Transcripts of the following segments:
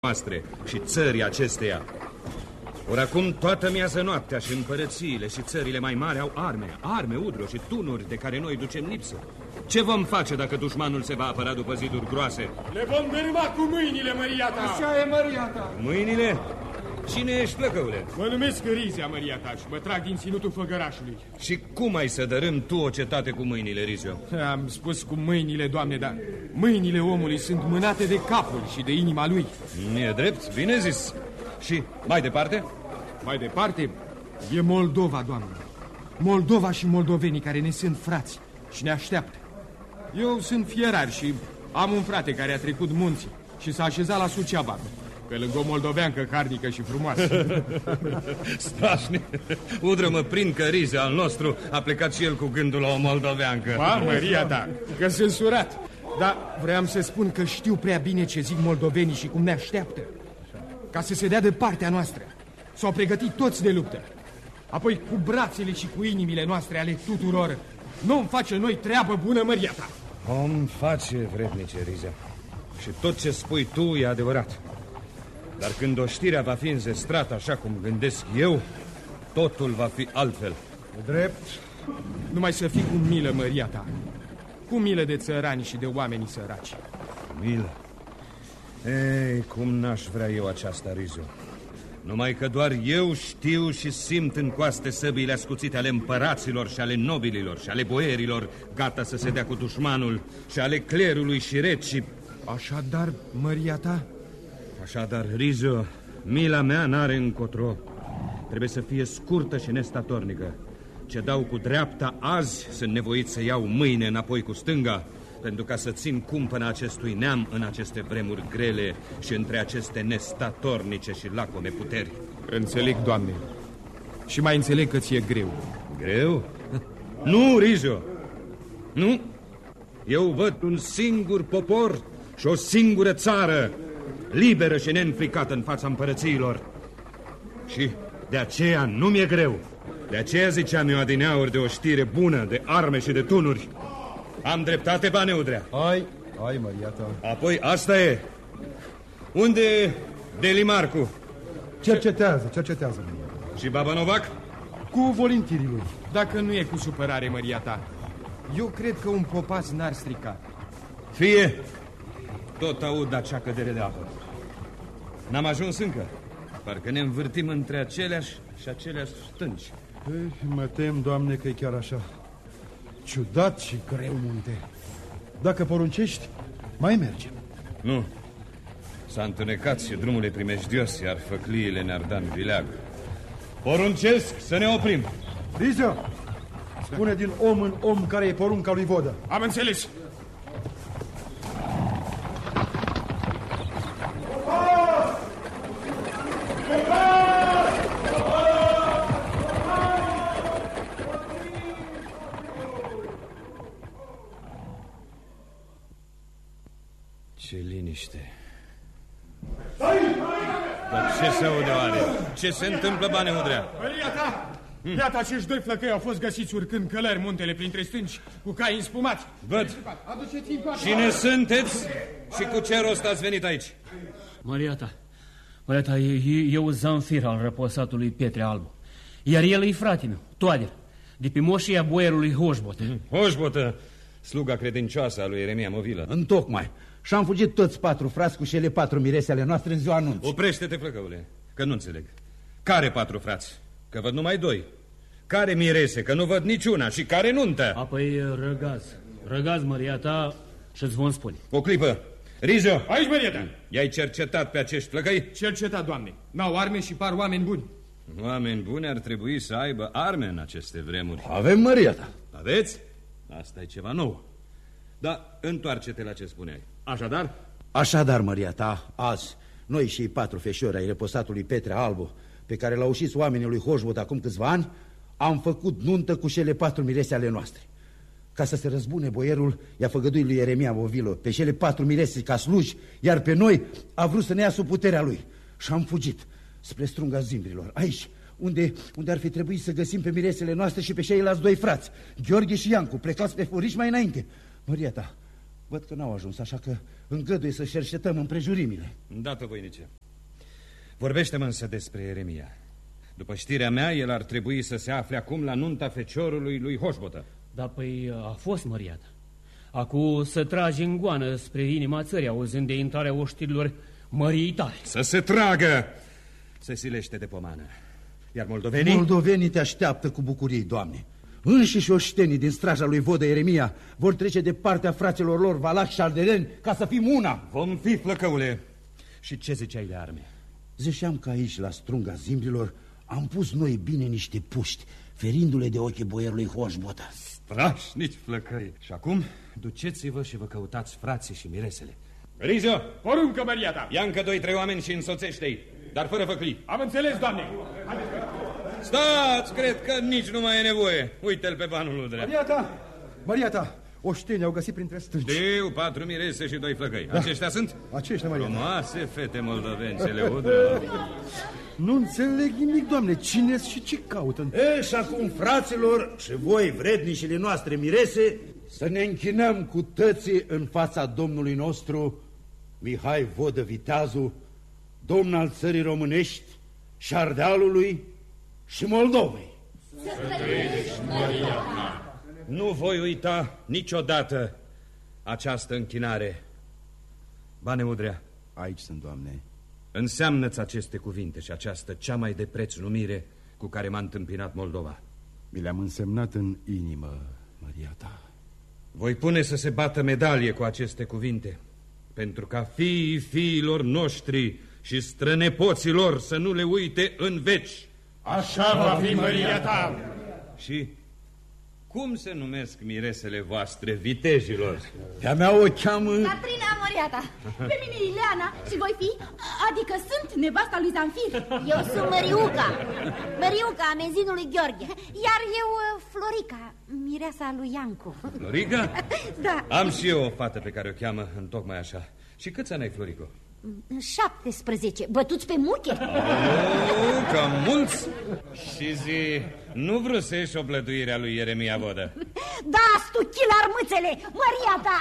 noastre și țării acesteia. Ori acum toată miază noaptea și împărățiile și țările mai mari au arme, udro și tunuri de care noi ducem lipsă. Ce vom face dacă dușmanul se va apăra după ziduri groase? Le vom dărâma cu mâinile, măria ta. Așa e, măria ta. Mâinile? Cine ești, plăcăule? Mă numesc Rizia, măria ta, și mă trag din ținutul făgărașului. Și cum ai să dărâm tu o cetate cu mâinile, Rizio? Am spus cu mâinile, Doamne, dar mâinile omului sunt mânate de capul și de inima lui. E drept? Bine zis. Și mai departe? Mai departe e Moldova, Doamne. Moldova și moldovenii care ne sunt frați și ne așteaptă. Eu sunt fierar și am un frate care a trecut munții și s-a așezat la Suceava, pe lângă o moldoveancă carnică și frumoasă. Strașnic. Udră, mă prind că Rizia al nostru a plecat și el cu gândul la o moldoveancă. Ba, măria ta, că sunt surat. Dar vreau să spun că știu prea bine ce zic moldovenii și cum ne așteaptă. Ca să se dea de partea noastră. S-au pregătit toți de luptă. Apoi cu brațele și cu inimile noastre ale tuturor nu-mi face noi treabă bună, măria ta. Om face, vrednice, Rizia. Și tot ce spui tu e adevărat. Dar când oștirea va fi înzestrată așa cum gândesc eu, totul va fi altfel. Drept. Numai să fii cu milă, măria ta. Cu milă de țărani și de oamenii săraci. Milă? Ei, cum n-aș vrea eu aceasta, Rizu. Numai că doar eu știu și simt în coaste săbiile ascuțite ale împăraților și ale nobililor și ale boierilor, gata să se dea cu dușmanul, și ale clerului și regii. Așadar, măria ta? Așadar, Rizu, mila mea n-are încotro. Trebuie să fie scurtă și nestatornică. Ce dau cu dreapta azi, sunt nevoit să iau mâine înapoi cu stânga, pentru ca să țin cumpăna acestui neam în aceste vremuri grele și între aceste nestatornice și lacome puteri. Înțeleg, Doamne. Și mai înțeleg că ți-e greu. Greu? Nu, Rizio. Nu. Eu văd un singur popor și o singură țară, liberă și neînfricată în fața împărățiilor. Și de aceea nu mi-e greu. De aceea ziceam eu adineauri de o știre bună, de arme și de tunuri. Am dreptate, Baneudrea? Ai, măria ta. Apoi asta e. Unde e Delimarcu? Cercetează. Și Baba Novac? Cu volintirii lui. Dacă nu e cu supărare, măria ta, eu cred că un popas n-ar strica. Fie. Tot aud acea cădere de apă. N-am ajuns încă. Parcă ne învârtim între aceleași și aceleași stânci. Mă tem, Doamne, că e chiar așa. Ciudat și greu munte. Dacă poruncești, mai mergem. Nu. S-a întunecat și drumul e primejdios, iar făcliile ne-ar da în vileag. Poruncesc să ne oprim. Rizio, spune din om în om care e porunca lui Vodă. Am înțeles. Ce liniște. Dar ce se aude, oare? Ce se întâmplă, Baneudrea? Măria ta! Iată, acești doi flăcăi au fost găsiți urcând călări muntele printre stânci, cu cai înspumați. Văd. Cine sunteți și cu ce rost ați venit aici? Măria ta, eu Zanfir al răposatului Pietre Albu. Iar el e frate meu, Toader, de pe moșia boierului Hoșbotă. Hoșbotă, sluga credincioasă a lui Ieremia Movilă. Întocmai. Și am fugit toți 4 frați cu cele 4 mirese ale noastre în ziua anunții. Oprește-te, flăcăule, că nu înțeleg. Care 4 frați? Că văd numai 2. Care mirese? Că nu văd niciuna. Și care nuntă? Apoi răgaz, măria ta, și-ți vom spune. O clipă. Rizio! Aici, măria ta! I-ai cercetat pe acești flăcăi? Cercetat, Doamne. N-au arme și par oameni buni. Oameni buni ar trebui să aibă arme în aceste vremuri. Avem, măria ta. Aveți? Asta e ceva nou. Dar întoarce-te la ce spuneai. Așadar? Așadar, măria ta, azi, noi și 4 feșori ai răposatului Pietre Albu, pe care l-au ușit oamenii lui Hoșbot acum câțiva ani, am făcut nuntă cu cele 4 mirese ale noastre. Ca să se răzbune, boierul i-a făgăduit lui Ieremia Movilă pe cele 4 mirese ca sluji, iar pe noi a vrut să ne ia sub puterea lui. Și am fugit spre strunga Zimbrilor, aici, unde ar fi trebuit să găsim pe miresele noastre și pe ceilalți 2 frați, Gheorghe și Iancu, plecați pe furiș mai înainte. Măria ta, Văd că n-au ajuns, așa că îngăduie să cercetăm împrejurimile. Îndată, voinice. Vorbește-mă însă despre Ieremia. După știrea mea, el ar trebui să se afle acum la nunta feciorului lui Hoșbotă. Da, păi a fost măriata. Acum să trage în goană spre inima țării, auzind de intrarea oștirilor măriei tale. Să se tragă! Se silește de pomană. Iar moldovenii? Moldovenii te așteaptă cu bucurie, Doamne. Înșiși oștenii din straja lui Vodă Ieremia vor trece de partea fraților lor Valac și Ardeleni ca să fim una. Vom fi, flăcăule. Și ce ziceai de arme? Ziceam că aici, la strunga zimbrilor, am pus noi bine niște puști, ferindu-le de ochii boierului Hoșbotă. Strașnici flăcăi. Și acum, duceți-vă și vă căutați frații și miresele. Rizio! Poruncă, măria ta! Ia încă 2-3 oameni și însoțește-i, dar fără făclii. Am înțeles, Doamne! Stați, cred că nici nu mai e nevoie. Uite-l pe banul lui drept. Maria ta, oștenii au găsit printre stânci. Știu, 4 mirese și 2 flăcăi. Da. Aceștia sunt? Aceștia, Maria ta. Frumoase fete moldovencele, udră. Nu înțeleg nimic, Doamne, cine și ce caută? Și acum, fraților, și voi, vrednișile noastre mirese, să ne închinăm cu tății în fața Domnului nostru, Mihai Vodă Viteazu, domn al țării românești și Ardealului și Moldovei. Nu voi uita niciodată această închinare. Bane Udrea, Aici sunt, Doamne. înseamnă-ți aceste cuvinte și această cea mai de preț numire cu care m-a întâmpinat Moldova. Mi le-am însemnat în inimă, Maria ta. Voi pune să se bată medalie cu aceste cuvinte, pentru ca fiilor noștri și strănepoților să nu le uite în veci. Așa va fi, măria ta! Și cum se numesc miresele voastre, vitejilor? Pe-a mea o cheamă... Catrina Măriata, pe mine Ileana și voi fi, adică sunt nevasta lui Zanfir. Eu sunt Măriuca, Măriuca, amenzinului Gheorghe. Iar eu Florica, mireasa lui Iancu. Florica? Da. Am și eu o fată pe care o cheamă întocmai așa. Și câți ani ai, Florico? 17, bătuți pe muche. Cam mulți. Și zi, nu vrăsești o plăduire a lui Ieremia Vodă? Da, stuchilar mâțele, Maria ta!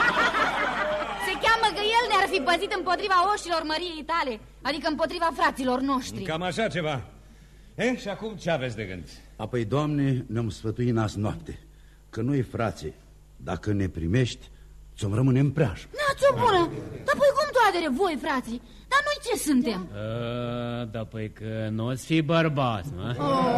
Se cheamă că el ne-ar fi păzit împotriva oșilor măriei tale, adică împotriva fraților noștri. Cam așa ceva. Și acum ce aveți de gând? Apoi, Doamne, ne-am sfătuit azi noapte că noi, frații, dacă ne primești, ți-o rămâne în preajă. N-ați-o bună, dar păi cum toate voi, frații? Dar noi ce suntem? Da, păi că nu o-ți fi bărbați, mă?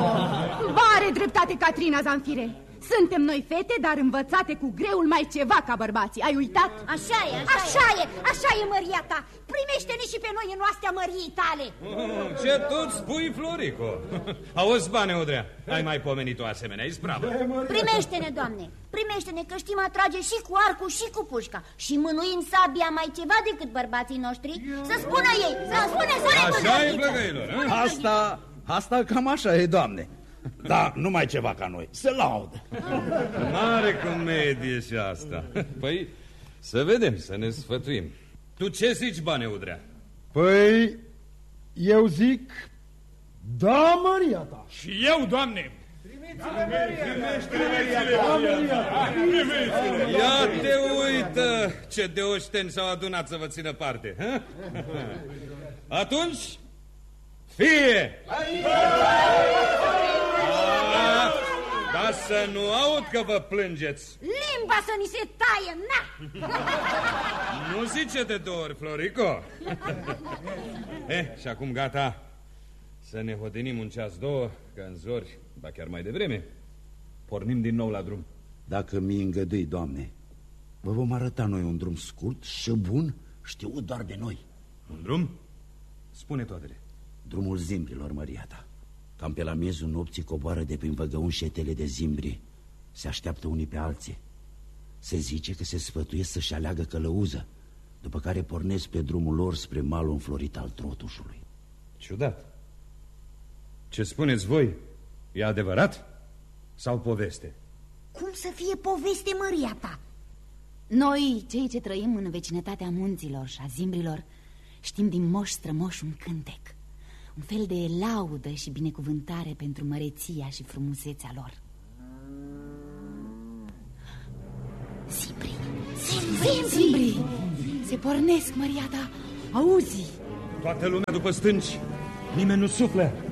Are dreptate Catrina Zanfire. Suntem noi fete, dar învățate cu greul mai ceva ca bărbații. Ai uitat? Așa e, Așa e, Maria ta. Primește-ne și pe noi în oastea măriei tale. Ce tot spui, Florico? Auzi, Bane Udrea, ai mai pomenit o asemenea ispravă? Primește-ne, Doamne, primește-ne că știm atrage și cu arcul și cu pușca și mânuim sabia mai ceva decât bărbații noștri. Să spună ei, să spune Așa e, plăgăilor, Asta cam așa e, Doamne. Da, numai ceva ca noi, se laudă. Mare comedie și asta. Păi, să vedem, să ne sfătuim. Tu ce zici, Bane Udrea? Păi, eu zic, da, Maria ta. Și eu, Doamne! Ia te uită ce de oșteni s-au adunat să vă țină parte. Atunci, fie! Ca să nu aud că vă plângeți. Limba să ni se taie, na! Nu zice de 2 ori, Florico. Și acum gata. Să ne hodinim un ceas-două, că în zori, ba chiar mai devreme, pornim din nou la drum. Dacă mi îngădui, Doamne, vă vom arăta noi un drum scurt și bun, știut doar de noi. Un drum? Spune toatele. Drumul zimbrilor, Maria ta. Cam pe la miezul nopții coboară de prin văgăuni șetele de zimbri. Se așteaptă unii pe alții. Se zice că se sfătuiesc să-și aleagă călăuză, după care pornesc pe drumul lor spre malul înflorit al Trotușului. Ciudat. Ce spuneți voi? E adevărat? Sau poveste? Cum să fie poveste, Maria ta? Noi, cei ce trăim în vecinătatea munților și a zimbrilor, știm din moș strămoș un cântec, un fel de laudă și binecuvântare pentru măreția și frumusețea lor. Zimbrii, Zimbri! Se pornesc, măria ta. Auzi? Toată lumea după stânci. Nimeni nu suflă.